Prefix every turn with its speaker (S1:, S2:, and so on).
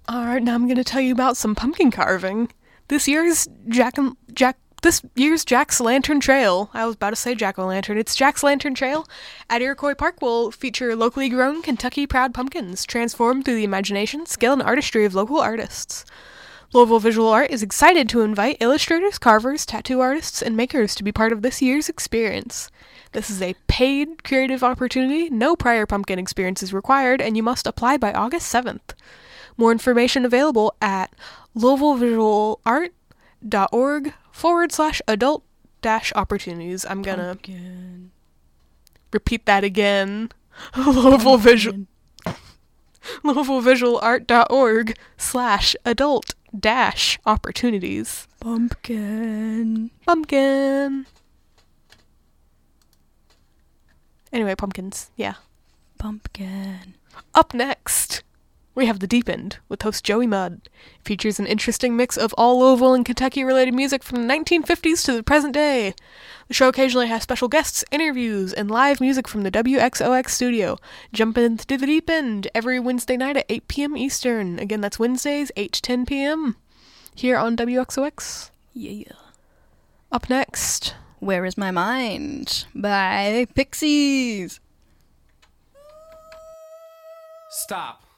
S1: Alright, now I'm going to tell you about some pumpkin carving. This year's Jack's Lantern Trail. I was about to say Jack-o'-lantern. It's Jack's Lantern Trail at Iroquois Park will feature locally grown Kentucky Proud pumpkins transformed through the imagination, skill, and artistry of local artists. Louisville Visual Art is excited to invite illustrators, carvers, tattoo artists, and makers to be part of this year's experience. This is a paid creative opportunity, no prior pumpkin experience is required, and you must apply by August 7th. More information available at louisvillevisualart.org/adult-opportunities. I'm gonna repeat that again. louisvillevisualart.org/adult-opportunities. Pumpkin. Anyway, pumpkins. Yeah.
S2: Pumpkin.
S1: Up next, we have The Deep End with host Joey Mudd. It features an interesting mix of all Louisville and Kentucky-related music from the 1950s to the present day. The show occasionally has special guests, interviews, and live music from the WXOX studio. Jump into The Deep End every Wednesday night at 8 p.m. Eastern. Again, that's Wednesdays, 8 to 10 p.m. here on WXOX.
S2: Yeah.
S1: Up next,
S2: Where Is My Mind by Pixies.
S3: Stop.